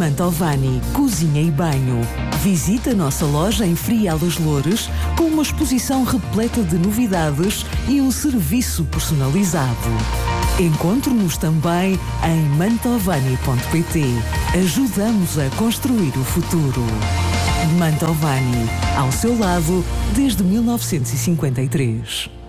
Mantovani Cozinha e Banho. Visite a nossa loja em Frial dos Loures com uma exposição repleta de novidades e um serviço personalizado. Encontre-nos também em mantovani.pt. Ajudamos a construir o futuro. Mantovani, ao seu lado desde 1953.